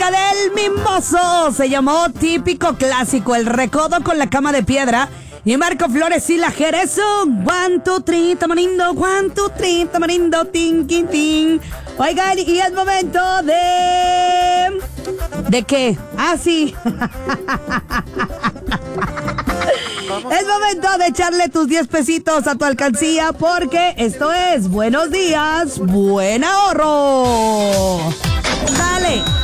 música del Mimoso. Se llamó Típico Clásico, El Recodo con la Cama de Piedra. Y Marco Flores y la Jerez. 1, 2, 3, tamarindo. 1, 2, 3, tamarindo. Tin, tin, tin. Oigan, y es momento de... ¿De qué? Ah, sí. Es momento de echarle tus 10 pesitos a tu alcancía porque esto es Buenos Días, Buen Ahorro. Dale.